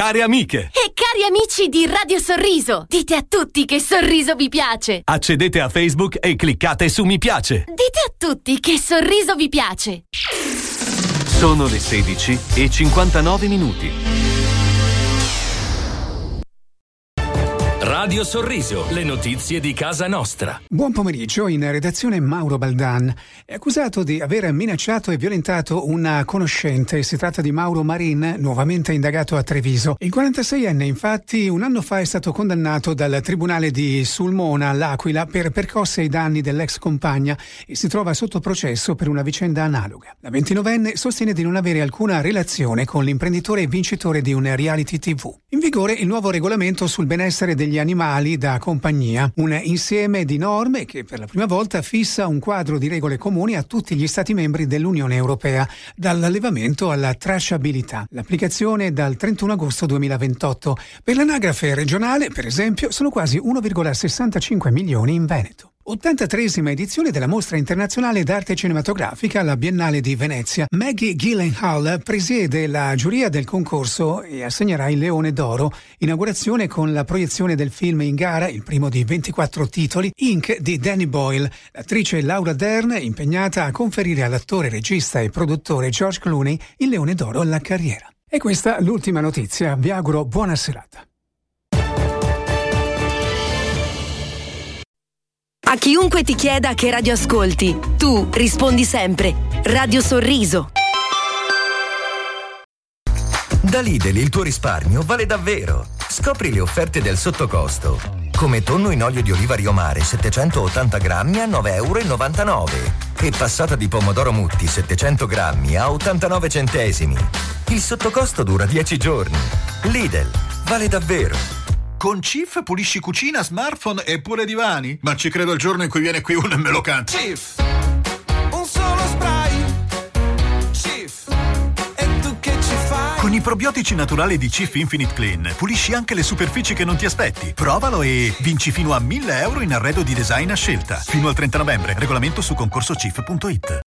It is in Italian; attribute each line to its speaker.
Speaker 1: care amiche
Speaker 2: e cari amici di Radio Sorriso, dite a tutti che Sorriso vi piace.
Speaker 1: Accedete a Facebook e cliccate su mi piace.
Speaker 2: Dite a tutti che Sorriso vi piace.
Speaker 1: Sono le 16:59.
Speaker 3: Radio Sorriso, le notizie di casa nostra.
Speaker 4: Buon pomeriggio, in redazione Mauro Baldan. È accusato di aver minacciato e violentato una conoscente. Si tratta di Mauro Marin, nuovamente indagato a Treviso. Il 46enne, infatti, un anno fa è stato condannato dal tribunale di Sulmona, all'Aquila, per percosse ai danni dell'ex compagna e si trova sotto processo per una vicenda analoga. La 29enne sostiene di non avere alcuna relazione con l'imprenditore vincitore di un reality TV. In vigore il nuovo regolamento sul benessere degli animali da compagnia, un insieme di norme che per la prima volta fissa un quadro di regole comuni a tutti gli Stati membri dell'Unione Europea, dall'allevamento alla tracciabilità. L'applicazione è dal 31 agosto 2028. Per l'anagrafe regionale, per esempio, sono quasi 1,65 milioni in Veneto. 83esima edizione della Mostra Internazionale d'Arte Cinematografica alla Biennale di Venezia. Maggie Gyllenhaal presiede la giuria del concorso e assegnerà il Leone d'Oro. Inaugurazione con la proiezione del film in gara, il primo di 24 titoli, Inc. di Danny Boyle. L'attrice Laura Dern è impegnata a conferire all'attore, regista e produttore George Clooney il Leone d'Oro alla carriera. E questa l'ultima notizia. Vi auguro buona serata.
Speaker 5: A chiunque ti chieda che radio ascolti, tu rispondi sempre Radio Sorriso.
Speaker 6: Da Lidl il tuo risparmio vale davvero. Scopri le offerte del sottocosto. Come tonno in olio di oliva Rio Mare 780 grammi a 9,99 € e passata di pomodoro Mutti 700 grammi a 89 centesimi. Il sottocosto dura 10 giorni. Lidl vale davvero.
Speaker 7: Con Cif pulisci cucina, smartphone e pure divani? Ma ci credo il giorno in cui viene qui uno e me lo canta.
Speaker 8: Cif, un solo spray. Cif, e tu che ci fai?
Speaker 7: Con i probiotici naturali di Cif Infinite Clean pulisci anche le superfici che non ti aspetti. Provalo e vinci fino a 1.000 € in arredo di design a scelta. Fino al 30 novembre. Regolamento su concorsocif.it.